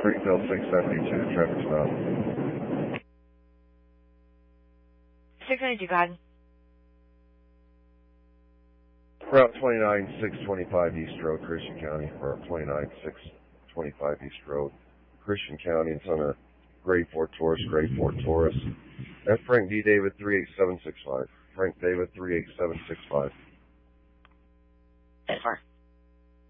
Springfield 672, traffic stop. 692, go ahead. Route 29, 625 East Road, Christian County. Route 29, 625 East Road, Christian County. It's on a grade 4 Taurus. That's Frank D. David 38765. Frank David 38765. 4.